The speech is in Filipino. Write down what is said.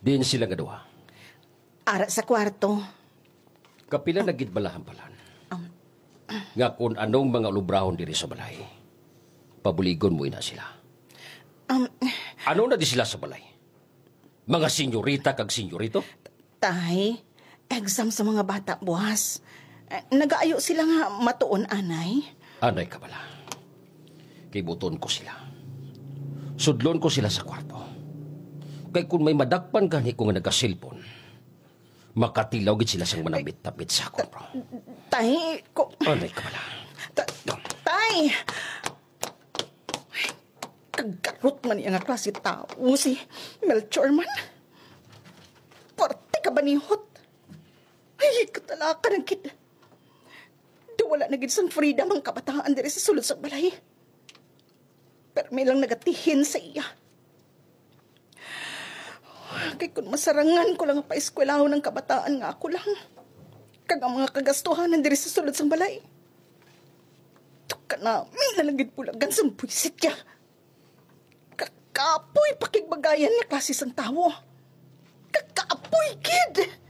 Din sila nga duha. Ara sa kwarto. Kapila na gid balahan-balan. Nga kung anong mga lubrahon diri sa balay. Pabuligon mo ina sila. Ano na di sila sa balay? Mga senyorita kag senyorito? Tay, exam sa mga bata buwas. Nagaayo sila nga matuon, anay. Anay ka bala. Kibuton ko sila. Sudlon ko sila sa kwarto. Kay kung may madakpan gani ko nga nagasilpon, makatilaw gid sila sang manabit-tapit sa akon, bro. Tay, ko... Anay ka bala. Tay! Kagarot man niya nga klase tao si Melchor man. Parte ka ba nihot? Ay, katalaka ng kid. Wala na gid sang freedom ang kabataan diri sa sulod sa balay. Pero may lang nagatihin sa iya. Kay kung masarangan ko lang pa-eskwelahon ng kabataan nga ako lang. Kag ang mga kagastuhanan diri sa sulod sang balay. Tuka na, may nalagid pulagan sang puisit ya. Kakapoy pakigbagayan nga klase sang tawo. Kakapoy, kid!